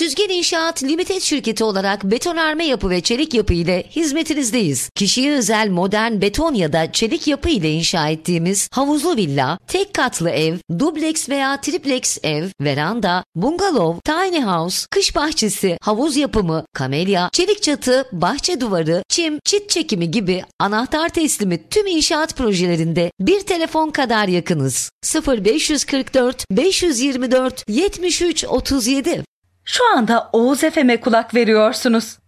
Süzgen İnşaat Limited şirketi olarak betonarme yapı ve çelik yapı ile hizmetinizdeyiz. Kişiye özel modern beton ya da çelik yapı ile inşa ettiğimiz havuzlu villa, tek katlı ev, dubleks veya triplex ev, veranda, bungalov, tiny house, kış bahçesi, havuz yapımı, kamelya, çelik çatı, bahçe duvarı, çim, çit çekimi gibi anahtar teslimi tüm inşaat projelerinde bir telefon kadar yakınız. 0544 524 73 37. Şu anda Oğuz FM'e kulak veriyorsunuz.